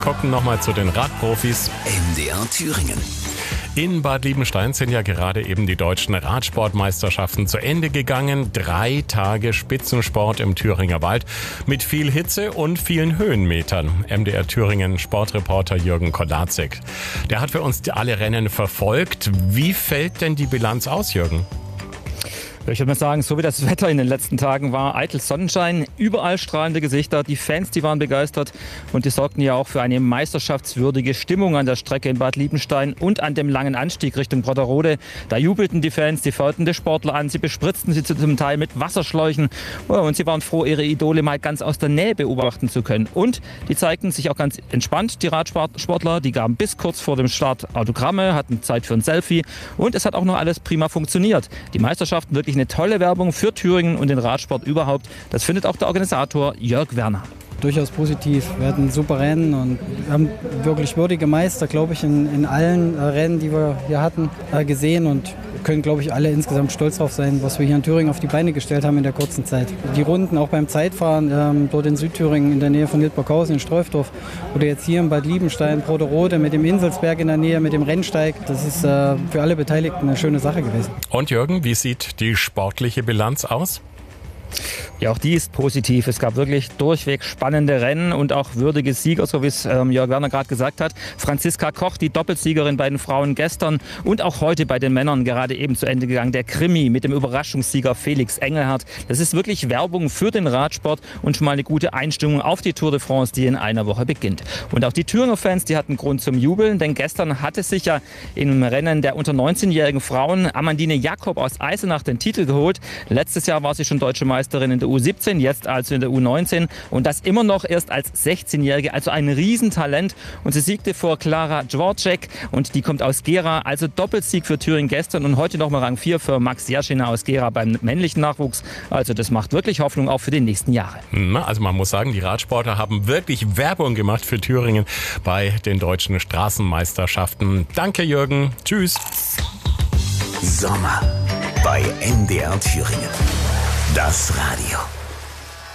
Gucken nochmal zu den Radprofis. MDR Thüringen. In Bad Liebenstein sind ja gerade eben die deutschen Radsportmeisterschaften zu Ende gegangen. 3 Tage Spitzensport im Thüringer Wald mit viel Hitze und vielen Höhenmetern. MDR Thüringen Sportreporter Jürgen Kolarczyk. Der hat für uns alle Rennen verfolgt. Wie fällt denn die Bilanz aus, Jürgen? Ich würde mal sagen, so wie das Wetter in den letzten Tagen war, eitel Sonnenschein, überall strahlende Gesichter, die Fans, die waren begeistert und die sorgten ja auch für eine meisterschaftswürdige Stimmung an der Strecke in Bad Liebenstein und an dem langen Anstieg Richtung Brotterode. Da jubelten die Fans, die feuerten die Sportler an, sie bespritzten sie zum Teil mit Wasserschläuchen und sie waren froh, ihre Idole mal ganz aus der Nähe beobachten zu können. Und die zeigten sich auch ganz entspannt, die Radsportler, die gaben bis kurz vor dem Start Autogramme, hatten Zeit für ein Selfie und es hat auch noch alles prima funktioniert. Die Meisterschaften wirklich eine tolle Werbung für Thüringen und den Radsport überhaupt. Das findet auch der Organisator Jörg Werner. Durchaus positiv. Wir hatten super Rennen und haben wirklich würdige Meister, glaube ich, in allen Rennen, die wir hier hatten, gesehen und können, glaube ich, alle insgesamt stolz drauf sein, was wir hier in Thüringen auf die Beine gestellt haben in der kurzen Zeit. Die Runden auch beim Zeitfahren dort in Südthüringen in der Nähe von Hildburghausen in Streufdorf oder jetzt hier in Bad Liebenstein, Brotterode mit dem Inselsberg in der Nähe, mit dem Rennsteig, das ist für alle Beteiligten eine schöne Sache gewesen. Und Jürgen, wie sieht die sportliche Bilanz aus? Ja, auch die ist positiv. Es gab wirklich durchweg spannende Rennen und auch würdige Sieger, so wie es Jörg Werner gerade gesagt hat. Franziska Koch, die Doppelsiegerin bei den Frauen gestern und auch heute bei den Männern gerade eben zu Ende gegangen. Der Krimi mit dem Überraschungssieger Felix Engelhardt. Das ist wirklich Werbung für den Radsport und schon mal eine gute Einstimmung auf die Tour de France, die in einer Woche beginnt. Und auch die Thüringer Fans, die hatten Grund zum Jubeln, denn gestern hatte sich ja im Rennen der unter 19-jährigen Frauen Amandine Jakob aus Eisenach den Titel geholt. Letztes Jahr war sie schon deutsche Meisterin in der U17, jetzt also in der U19 und das immer noch erst als 16-Jährige, also ein Riesentalent und sie siegte vor Klara Dvorak und die kommt aus Gera, also Doppelsieg für Thüringen gestern und heute nochmal Rang 4 für Max Jaschina aus Gera beim männlichen Nachwuchs, also das macht wirklich Hoffnung auch für die nächsten Jahre. Also man muss sagen, die Radsportler haben wirklich Werbung gemacht für Thüringen bei den deutschen Straßenmeisterschaften. Danke Jürgen, tschüss. Sommer bei MDR Thüringen. Das Radio.